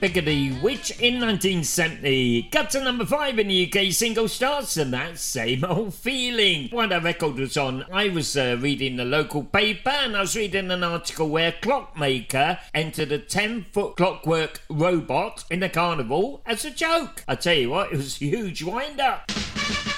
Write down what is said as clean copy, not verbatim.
Biggity Witch in 1970. Got to number 5 in the UK single charts, and that's Same Old Feeling. While that record was on, I was reading the local paper, and I was reading an article where Clockmaker entered a 10-foot clockwork robot in the carnival as a joke. I tell you what, it was a huge wind-up.